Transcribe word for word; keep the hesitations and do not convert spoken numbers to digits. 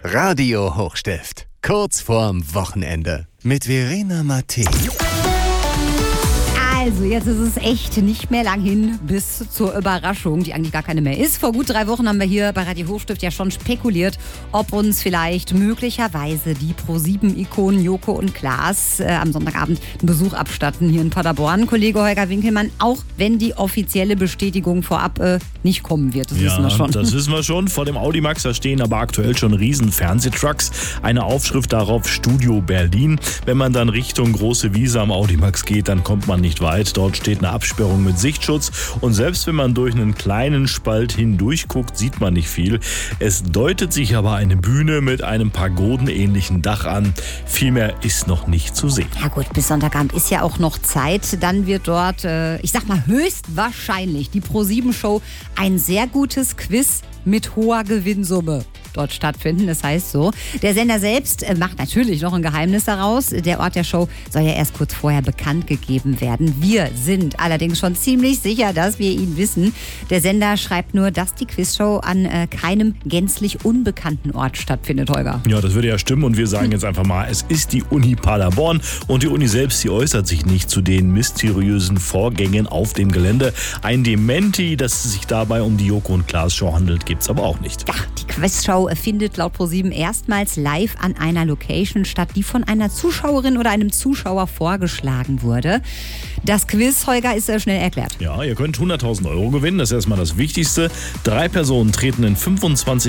Radio Hochstift. Kurz vorm Wochenende. Mit Verena Mattei. Also, jetzt ist es echt nicht mehr lang hin bis zur Überraschung, die eigentlich gar keine mehr ist. Vor gut drei Wochen haben wir hier bei Radio Hochstift ja schon spekuliert, ob uns vielleicht möglicherweise die Pro sieben Ikonen Joko und Klaas äh, am Sonntagabend einen Besuch abstatten hier in Paderborn. Kollege Holger Winkelmann, auch wenn die offizielle Bestätigung vorab äh, nicht kommen wird. Das ja, wissen wir schon. das wissen wir schon. Vor dem Audimax, da stehen aber aktuell schon riesen Fernsehtrucks. Eine Aufschrift darauf, Studio Berlin. Wenn man dann Richtung Große Wiese am Audimax geht, dann kommt man nicht weit. Dort steht eine Absperrung mit Sichtschutz und selbst wenn man durch einen kleinen Spalt hindurch guckt, sieht man nicht viel. Es deutet sich aber eine Bühne mit einem pagodenähnlichen Dach an. Viel mehr ist noch nicht zu sehen. Ja gut, bis Sonntagabend ist ja auch noch Zeit. Dann wird dort, äh, ich sag mal höchstwahrscheinlich, die Pro sieben Show ein sehr gutes Quiz mit hoher Gewinnsumme dort stattfinden. Das heißt so, der Sender selbst macht natürlich noch ein Geheimnis daraus. Der Ort der Show soll ja erst kurz vorher bekannt gegeben werden. Wir sind allerdings schon ziemlich sicher, dass wir ihn wissen. Der Sender schreibt nur, dass die Quizshow an äh, keinem gänzlich unbekannten Ort stattfindet, Holger. Ja, das würde ja stimmen und wir sagen jetzt einfach mal, es ist die Uni Paderborn und die Uni selbst, die äußert sich nicht zu den mysteriösen Vorgängen auf dem Gelände. Ein Dementi, dass es sich dabei um die Joko und Klaas Show handelt, gibt's aber auch nicht. Ja, die Quizshow findet laut Pro sieben erstmals live an einer Location statt, die von einer Zuschauerin oder einem Zuschauer vorgeschlagen wurde. Das Quiz, Holger, ist äh, schnell erklärt. Ja, ihr könnt hunderttausend Euro gewinnen, das ist erstmal das Wichtigste. Drei Personen treten in fünfundzwanzig